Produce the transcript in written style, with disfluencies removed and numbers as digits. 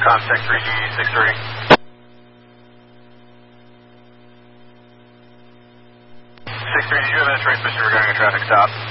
Contact 3G 630. 630, did you have a transmission regarding a traffic stop?